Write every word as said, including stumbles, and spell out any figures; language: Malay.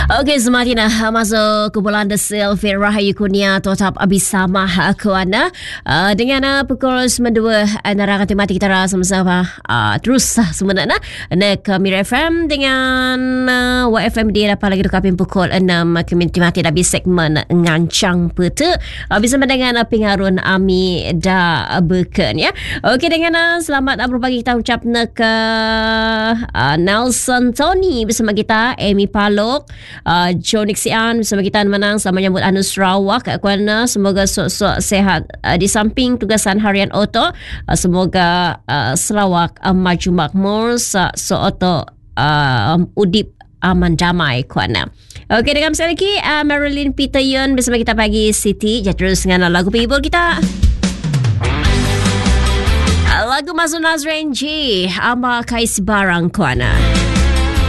Okey, semakin uh, masuk ke bulan Desil, Fir Rahayu Kurnia tetap bersama aku Ana uh, dengan uh, pukul sembilan dua nerangan temati kita sama-sama uh, terus uh, sebenarnya nak Mira F M dengan uh, W F M dia dapat lagi dekapin pukul enam community mati dah segmen ngancang peta uh, bersama dengan uh, Pengarun Ami da Beken ya. Okey, dengan uh, selamat uh, berbagi kita ucap nak uh, uh, Nelson Tony bersama kita, Amy Palok, Uh, Joe Nixian bersama kita menang selamat menyambut Anu Sarawak Kuana. Semoga sok-sok sehat uh, di samping tugasan harian Oto. Uh, semoga uh, Sarawak uh, maju makmur so, so Oto uh, udip aman damai Kuana. Okey, dengan sekali lagi uh, Marilyn Peter Yun bersama kita pagi City. Jadi terus dengan lagu people kita. Uh, lagu Mazun Nazrain J Ama Kais Barang Kuana.